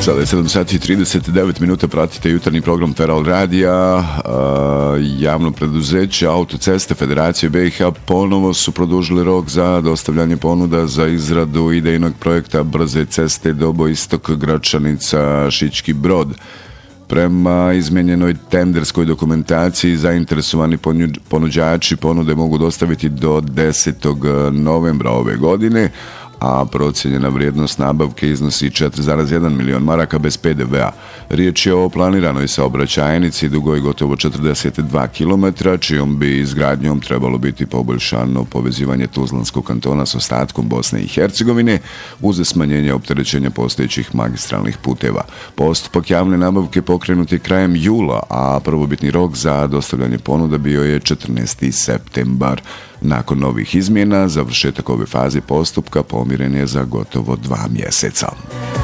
Sada je 7 sati i 39 minuta, pratite jutarnji program Feral Radija. Javno preduzeće Autoceste Federacije BiH ponovo su produžili rok za dostavljanje ponuda za izradu idejnog projekta brze ceste Dobo Istok Gračanica Šički Brod. Prema izmijenjenoj tenderskoj dokumentaciji zainteresovani ponuđači ponude mogu dostaviti do 10. novembra ove godine, a procijenjena vrijednost nabavke iznosi 4,1 milion maraka bez PDV-a. Riječ je o planiranoj saobraćajnici dugoj gotovo 42 km, čijom bi izgradnjom trebalo biti poboljšano povezivanje Tuzlanskog kantona s ostatkom Bosne i Hercegovine uz smanjenje opterećenja postojećih magistralnih puteva. Postupak javne nabavke pokrenut je krajem jula, a prvobitni rok za dostavljanje ponuda bio je 14. septembar. Nakon novih izmjena, završetak ove faze postupka pomiren je za gotovo 2 mjeseca.